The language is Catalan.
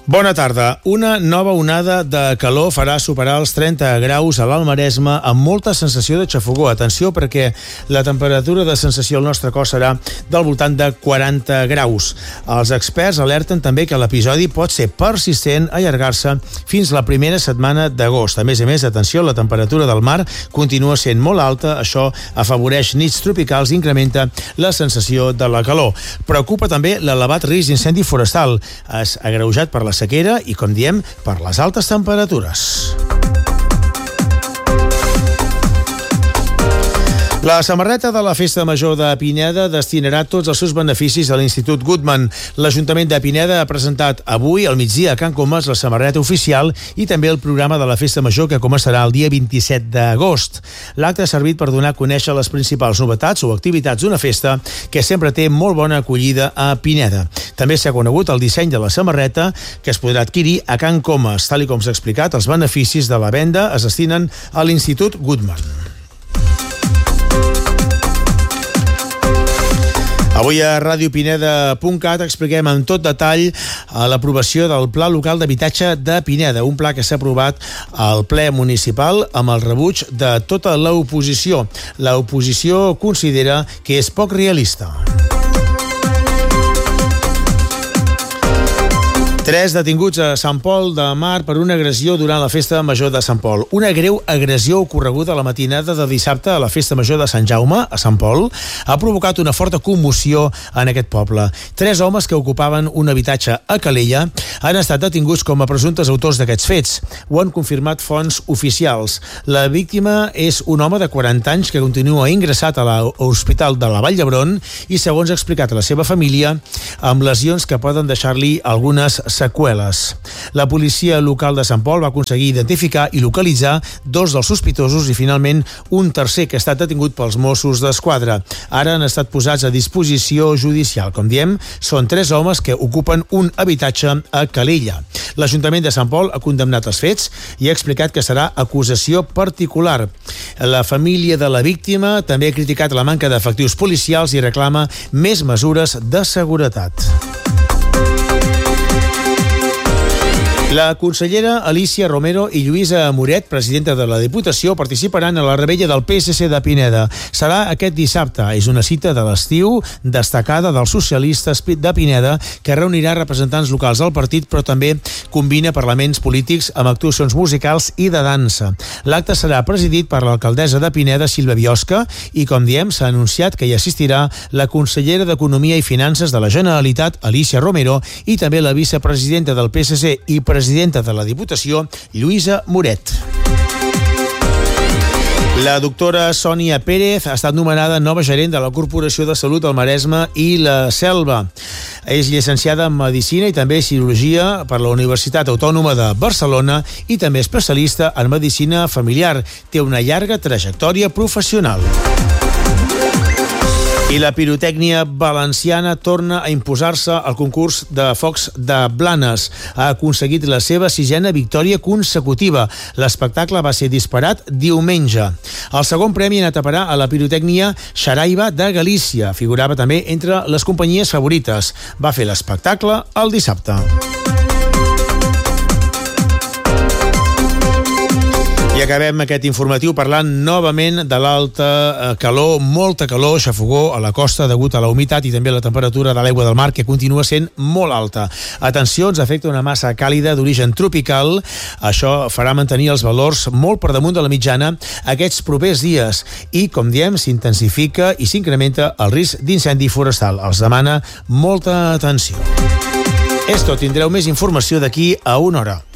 Bona tarda. Una nova onada de calor farà superar els 30 graus a l'Alt Maresme amb molta sensació de xafogor. Atenció, perquè la temperatura de sensació al nostre cos serà del voltant de 40 graus. Els experts alerten també que l'episodi pot ser persistent, allargar-se fins la primera setmana d'agost. A més, atenció, la temperatura del mar continua sent molt alta. Això afavoreix nits tropicals i incrementa la sensació de la calor. Preocupa també l'elevat risc d'incendi forestal. És agreujat per la sequera i, com diem, per les altes temperatures. La samarreta de la Festa Major de Pineda destinarà tots els seus beneficis a l'Institut Guttmann. L'Ajuntament de Pineda ha presentat avui al migdia a Can Comas la samarreta oficial i també el programa de la Festa Major, que començarà el dia 27 d'agost. L'acte ha servit per donar a conèixer les principals novetats o activitats d'una festa que sempre té molt bona acollida a Pineda. També s'ha conegut el disseny de la samarreta, que es podrà adquirir a Can Comas. Tal com s'ha explicat, els beneficis de la venda es destinen a l'Institut Guttmann. Avui a radiopineda.cat expliquem en tot detall l'aprovació del Pla Local d'Habitatge de Pineda, un pla que s'ha aprovat al ple municipal amb el rebuig de tota l'oposició. L'oposició considera que és poc realista. 3 detinguts a Sant Pol de Mar per una agressió durant la Festa Major de Sant Pol. Una greu agressió ocorreguda a la matinada de dissabte a la Festa Major de Sant Jaume, a Sant Pol, ha provocat una forta commoció en aquest poble. 3 homes que ocupaven un habitatge a Calella han estat detinguts com a presumptes autors d'aquests fets. Ho han confirmat fonts oficials. La víctima és un home de 40 anys que continua ingressat a l'Hospital de la Vall d'Hebron i, segons ha explicat a la seva família, amb lesions que poden deixar-li algunes seqüeles. La policia local de Sant Pol va aconseguir identificar i localitzar 2 dels sospitosos i, finalment, un tercer que ha estat detingut pels Mossos d'Esquadra. Ara han estat posats a disposició judicial. Com diem, són 3 homes que ocupen un habitatge a Calella. L'Ajuntament de Sant Pol ha condemnat els fets i ha explicat que serà acusació particular. La família de la víctima també ha criticat la manca d'efectius policials i reclama més mesures de seguretat. La consellera Alícia Romero i Lluïsa Moret, presidenta de la Diputació, participaran a la revetlla del PSC de Pineda. Serà aquest dissabte. És una cita de l'estiu destacada dels socialistes de Pineda que reunirà representants locals del partit, però també combina parlaments polítics amb actuacions musicals i de dansa. L'acte serà presidit per l'alcaldessa de Pineda, Sílvia Biosca, i, com diem, s'ha anunciat que hi assistirà la consellera d'Economia i Finances de la Generalitat, Alícia Romero, i també la vicepresidenta del PSC i presidenta de la Diputació, Lluïsa Moret. La doctora Sònia Pérez ha estat nomenada nova gerent de la Corporació de Salut del Maresme i la Selva. És llicenciada en Medicina i també Cirurgia per la Universitat Autònoma de Barcelona i també especialista en Medicina Familiar. Té una llarga trajectòria professional. I la pirotècnia valenciana torna a imposar-se al concurs de focs de Blanes. Ha aconseguit la seva 6a victòria consecutiva. L'espectacle va ser disparat diumenge. El segon premi ha anat a parar a la pirotècnia Xaraiva de Galícia. Figurava també entre les companyies favorites. Va fer l'espectacle el dissabte. I acabem aquest informatiu parlant novament de l'alta calor, molta calor, xafogor a la costa degut a la humitat i també la temperatura de l'aigua del mar, que continua sent molt alta. Atenció, ens afecta una massa càlida d'origen tropical. Això farà mantenir els valors molt per damunt de la mitjana aquests propers dies i, com diem, s'intensifica i s'incrementa el risc d'incendi forestal. Els demana molta atenció. És tot, tindreu més informació d'aquí a una hora.